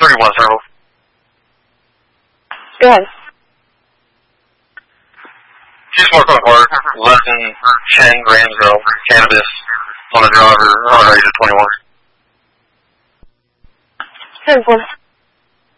31 Circle. Go ahead. She smoked on the car, less than 10 grams of cannabis on the driver, underage of 21. 10-4.